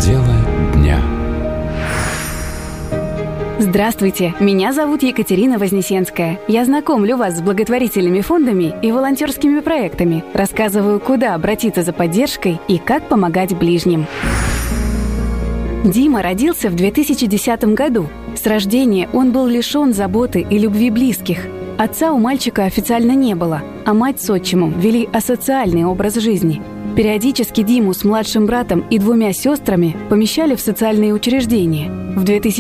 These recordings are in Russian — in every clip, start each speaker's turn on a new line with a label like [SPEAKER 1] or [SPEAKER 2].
[SPEAKER 1] Дело дня.
[SPEAKER 2] Здравствуйте, меня зовут Екатерина Вознесенская. Я знакомлю вас с благотворительными фондами и волонтерскими проектами, рассказываю, куда обратиться за поддержкой и как помогать ближним. Дима родился в 2010 году. С рождения он был лишен заботы и любви близких. Отца у мальчика официально не было, а мать с отчимом вели асоциальный образ жизни. Периодически Диму с младшим братом и 2 сестрами помещали в социальные учреждения. В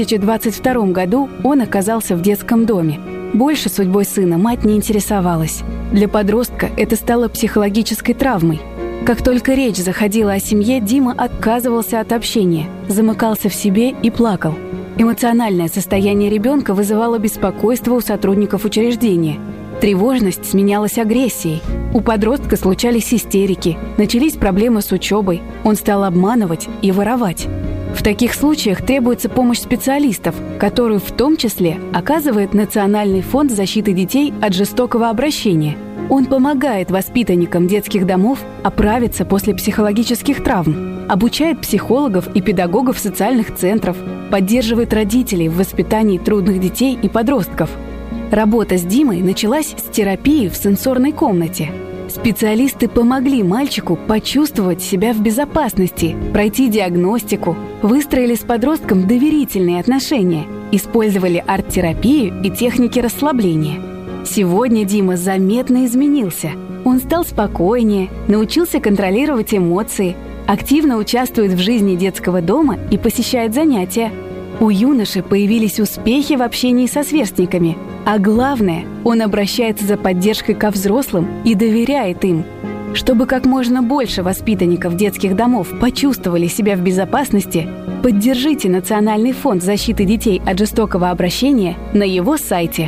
[SPEAKER 2] 2022 году он оказался в детском доме. Больше судьбой сына мать не интересовалась. Для подростка это стало психологической травмой. Как только речь заходила о семье, Дима отказывался от общения, замыкался в себе и плакал. Эмоциональное состояние ребенка вызывало беспокойство у сотрудников учреждения. Тревожность сменялась агрессией. У подростка случались истерики, начались проблемы с учебой. Он стал обманывать и воровать. В таких случаях требуется помощь специалистов, которую в том числе оказывает Национальный фонд защиты детей от жестокого обращения. Он помогает воспитанникам детских домов оправиться после психологических травм, обучает психологов и педагогов социальных центров, поддерживает родителей в воспитании трудных детей и подростков. Работа с Димой началась с терапии в сенсорной комнате. Специалисты помогли мальчику почувствовать себя в безопасности, пройти диагностику, выстроили с подростком доверительные отношения, использовали арт-терапию и техники расслабления. Сегодня Дима заметно изменился. Он стал спокойнее, научился контролировать эмоции, активно участвует в жизни детского дома и посещает занятия. У юноши появились успехи в общении со сверстниками. А главное, он обращается за поддержкой ко взрослым и доверяет им. Чтобы как можно больше воспитанников детских домов почувствовали себя в безопасности, поддержите Национальный фонд защиты детей от жестокого обращения на его сайте.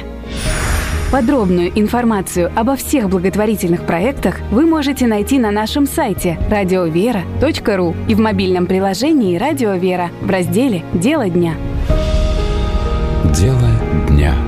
[SPEAKER 2] Подробную информацию обо всех благотворительных проектах вы можете найти на нашем сайте radiovera.ru и в мобильном приложении «Радио Вера» в разделе «Дело дня».
[SPEAKER 1] Дело дня.